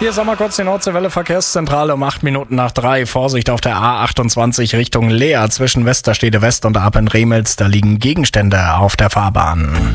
Hier ist einmal kurz die Nordseewelle Verkehrszentrale um 8 Minuten nach 3. Vorsicht auf der A28 Richtung Leer zwischen Westerstede West und Apen-Remels. Da liegen Gegenstände auf der Fahrbahn.